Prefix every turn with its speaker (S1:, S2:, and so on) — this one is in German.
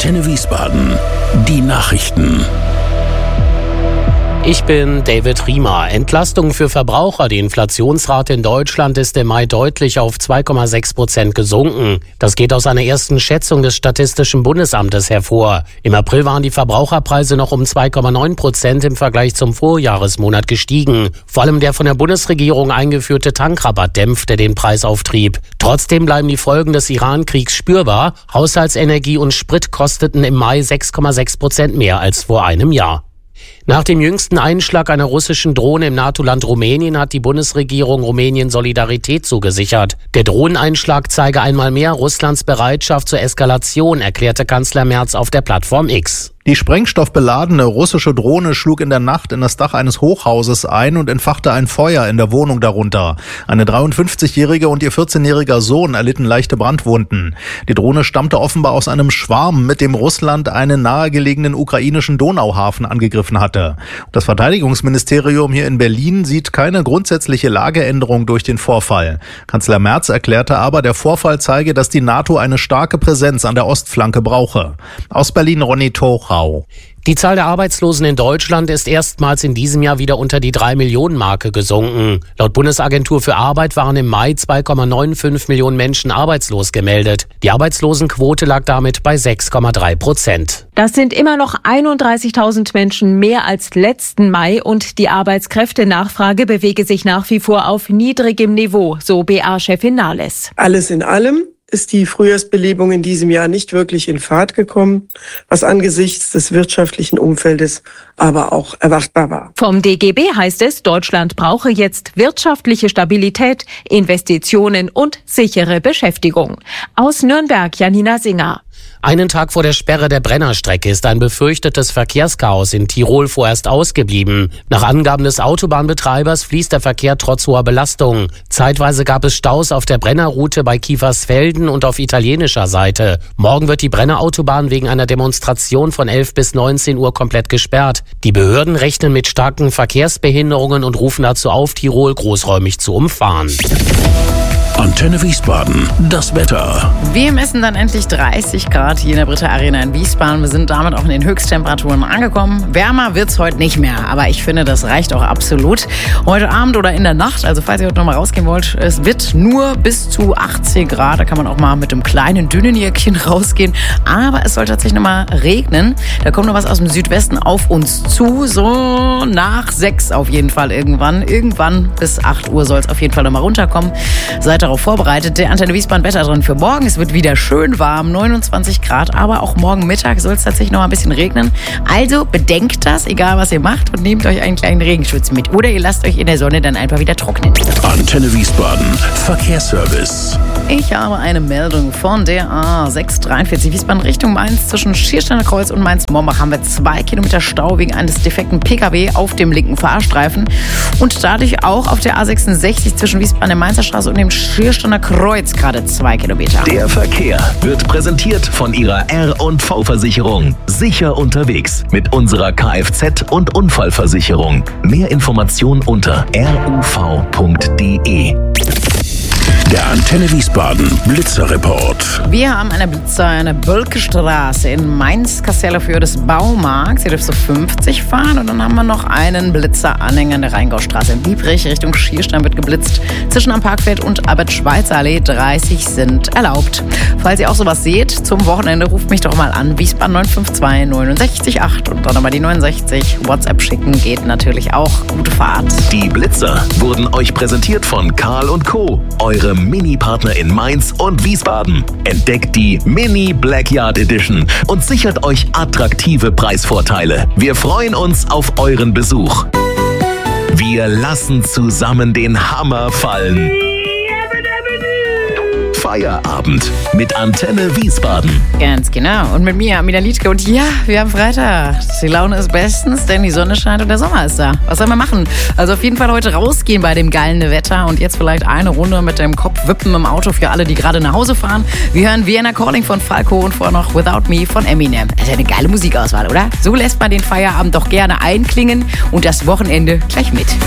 S1: Antenne Wiesbaden. Die Nachrichten.
S2: Ich bin David Riemer. Entlastung für Verbraucher. Die Inflationsrate in Deutschland ist im Mai deutlich auf 2,6% gesunken. Das geht aus einer ersten Schätzung des Statistischen Bundesamtes hervor. Im April waren die Verbraucherpreise noch um 2,9% im Vergleich zum Vorjahresmonat gestiegen. Vor allem der von der Bundesregierung eingeführte Tankrabatt dämpfte den Preisauftrieb. Trotzdem bleiben die Folgen des Iran-Kriegs spürbar. Haushaltsenergie und Sprit kosteten im Mai 6,6% mehr als vor einem Jahr. Nach dem jüngsten Einschlag einer russischen Drohne im NATO-Land Rumänien hat die Bundesregierung Rumänien Solidarität zugesichert. Der Drohneneinschlag zeige einmal mehr Russlands Bereitschaft zur Eskalation, erklärte Kanzler Merz auf der Plattform X.
S3: Die sprengstoffbeladene russische Drohne schlug in der Nacht in das Dach eines Hochhauses ein und entfachte ein Feuer in der Wohnung darunter. Eine 53-jährige und ihr 14-jähriger Sohn erlitten leichte Brandwunden. Die Drohne stammte offenbar aus einem Schwarm, mit dem Russland einen nahegelegenen ukrainischen Donauhafen angegriffen hatte. Das Verteidigungsministerium hier in Berlin sieht keine grundsätzliche Lageänderung durch den Vorfall. Kanzler Merz erklärte aber, der Vorfall zeige, dass die NATO eine starke Präsenz an der Ostflanke brauche. Aus Berlin Ronny Tochau.
S2: Die Zahl der Arbeitslosen in Deutschland ist erstmals in diesem Jahr wieder unter die 3-Millionen-Marke gesunken. Laut Bundesagentur für Arbeit waren im Mai 2,95 Millionen Menschen arbeitslos gemeldet. Die Arbeitslosenquote lag damit bei 6,3%.
S4: Das sind immer noch 31.000 Menschen mehr als letzten Mai und die Arbeitskräftenachfrage bewege sich nach wie vor auf niedrigem Niveau, so BA-Chefin Nahles.
S5: Alles in allem ist die Frühjahrsbelebung in diesem Jahr nicht wirklich in Fahrt gekommen, was angesichts des wirtschaftlichen Umfeldes aber auch erwartbar war.
S4: Vom DGB heißt es, Deutschland brauche jetzt wirtschaftliche Stabilität, Investitionen und sichere Beschäftigung. Aus Nürnberg, Janina Singer.
S2: Einen Tag vor der Sperre der Brennerstrecke ist ein befürchtetes Verkehrschaos in Tirol vorerst ausgeblieben. Nach Angaben des Autobahnbetreibers fließt der Verkehr trotz hoher Belastung. Zeitweise gab es Staus auf der Brennerroute bei Kiefersfelden und auf italienischer Seite. Morgen wird die Brennerautobahn wegen einer Demonstration von 11 bis 19 Uhr komplett gesperrt. Die Behörden rechnen mit starken Verkehrsbehinderungen und rufen dazu auf, Tirol großräumig zu umfahren.
S1: Antenne Wiesbaden, das Wetter.
S6: Wir messen dann endlich 30 Grad hier in der Britta Arena in Wiesbaden. Wir sind damit auch in den Höchsttemperaturen angekommen. Wärmer wird's heute nicht mehr, aber ich finde, das reicht auch absolut. Heute Abend oder in der Nacht, also falls ihr heute noch mal rausgehen wollt, es wird nur bis zu 18 Grad. Da kann man auch mal mit einem kleinen, dünnen Jäckchen rausgehen. Aber es soll tatsächlich noch mal regnen. Da kommt noch was aus dem Südwesten auf uns zu. So nach 6 auf jeden Fall irgendwann. Irgendwann bis 8 Uhr soll es auf jeden Fall noch mal runterkommen. Seid darauf vorbereitet. Der Antenne Wiesbaden Wetter drin für morgen. Es wird wieder schön warm, 29 Grad, aber auch morgen Mittag soll es tatsächlich noch ein bisschen regnen. Also bedenkt das, egal was ihr macht, und nehmt euch einen kleinen Regenschutz mit. Oder ihr lasst euch in der Sonne dann einfach wieder trocknen.
S1: Antenne Wiesbaden, Verkehrsservice.
S6: Ich habe eine Meldung von der A643 Wiesbaden Richtung Mainz. Zwischen Schiersteiner Kreuz und Mainz-Mombach haben wir 2 Kilometer Stau wegen eines defekten PKW auf dem linken Fahrstreifen. Und dadurch auch auf der A66 zwischen Wiesbaden der Mainzer Straße und dem Schiersteiner Kreuz gerade 2 Kilometer.
S7: Der Verkehr wird präsentiert von Ihrer R&V-Versicherung. Sicher unterwegs mit unserer Kfz- und Unfallversicherung. Mehr Informationen unter ruv.de.
S1: Der Antenne Wiesbaden Blitzerreport.
S6: Wir haben eine Blitzer, eine Bölkestraße in Mainz-Kastelaföhr des Baumarkts. Hier dürfst du 50 fahren. Und dann haben wir noch einen Blitzer-Anhänger in der Rheingaustraße in Biebrich. Richtung Schierstein wird geblitzt. Zwischen am Parkfeld und Albert-Schweitzer-Allee 30 sind erlaubt. Falls ihr auch sowas seht, zum Wochenende ruft mich doch mal an. Wiesbaden 952 69 und dann nochmal die 69. WhatsApp schicken geht natürlich auch. Gute Fahrt.
S7: Die Blitzer wurden euch präsentiert von Karl & Co., eure Mini-Partner in Mainz und Wiesbaden. Entdeckt die Mini Blackyard Edition und sichert euch attraktive Preisvorteile. Wir freuen uns auf euren Besuch. Wir lassen zusammen den Hammer fallen. Feierabend mit Antenne Wiesbaden.
S6: Ganz genau. Und mit mir, Amina Liedke. Und ja, wir haben Freitag. Die Laune ist bestens, denn die Sonne scheint und der Sommer ist da. Was soll man machen? Also auf jeden Fall heute rausgehen bei dem geilen Wetter und jetzt vielleicht eine Runde mit dem Kopf wippen im Auto für alle, die gerade nach Hause fahren. Wir hören Vienna Calling von Falco und vorher noch Without Me von Eminem. Das ist ja eine geile Musikauswahl, oder? So lässt man den Feierabend doch gerne einklingen und das Wochenende gleich mit.